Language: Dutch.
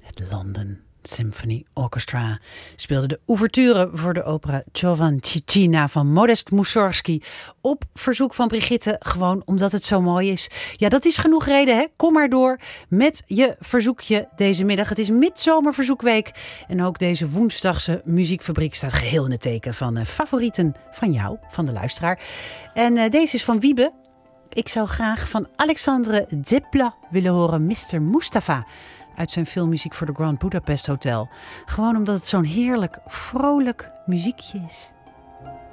Het London Symphony Orchestra speelde de ouverture voor de opera Giovannicina van Modest Mussorgsky op verzoek van Brigitte, gewoon omdat het zo mooi is. Ja, dat is genoeg reden, hè? Kom maar door met je verzoekje deze middag. Het is midzomerverzoekweek en ook deze woensdagse muziekfabriek staat geheel in het teken van favorieten van jou, van de luisteraar. En deze is van Wiebe. Ik zou graag van Alexandre Desplat willen horen, Mr. Mustafa, uit zijn filmmuziek voor de Grand Budapest Hotel. Gewoon omdat het zo'n heerlijk, vrolijk muziekje is.